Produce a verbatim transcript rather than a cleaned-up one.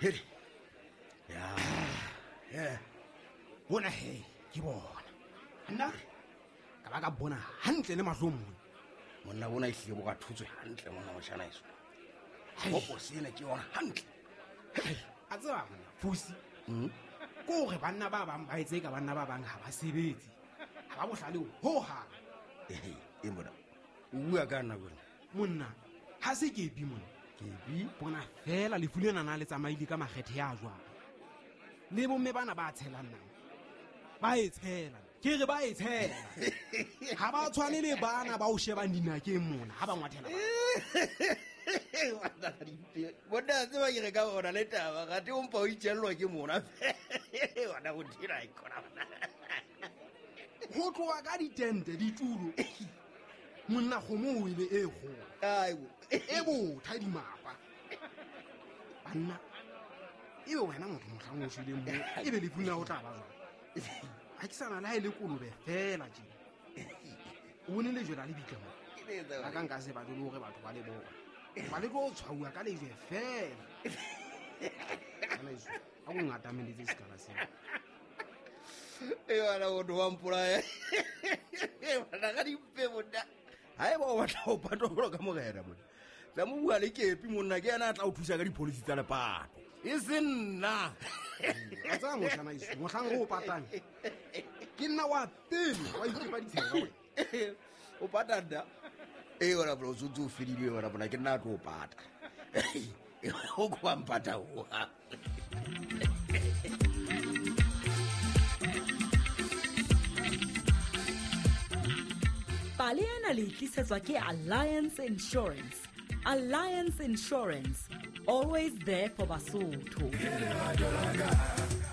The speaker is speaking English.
Hele. Ya. Yeah. Bona he, ke bona. Nna ka ba ka bona hantle le mahlomo. Monna bona ihlile bo ka thutswe hantle monna wa shana iso. Hopo sena ke yona hantle. A tseba monna, fusi. Mhm. Ko re banna ba bang ba etse ka banna ba bang ha ba sebetse. Ha ba bohlale ho ha. Eh, e mona. O bua ka nna bona. Monna, ha se ke bi monna. Ke bi Bona fela le fulena na le tsamaile ka makgethe ya jwa. Le bomme bana ba tshelang nang. Ba etshela. Ke re ba etshela. Ha ba tshwane le bana ba o sheba dinakeng mona ha ba ngwathela. Bona se ba ke ka bona le taba ga te o mpa o itjellwa ke mona. Wana go dira ikona bona. Ho tloa ka ditente ditulo. Monna go mo ile e go. Ai E bo tha di mapa. Banna. Iwe wena motho mohlang o shile mo. Ebe le pula o tla ba jwa. Ha ke sana la ile kolobe fela tje. O bone le jela le bitla mo. Ba ka nka se ba dilo gore batho ba le bona. Ba le go tshwaua ka le je fela. Ana iso. A go ngata menditse se kana se. E wala o do wampula. E wala ga di pe bona. Hae ba o batla o patolo ka mogera bona. Tla mo bua le kepi monna ke yana tla o thusa ka dipolisi tsa lepato. E se nna. A tsa mo shana iso. Mo hlang go patang. Ke nna wa tele wa ikepa ditshega wena. O patanda. E wala bro zo zo fedile wala bona ke nna tlo pata. O go ampata o. Paleana le tlisetswa ke Alliance Insurance. Alliance Insurance, always there for Basotho.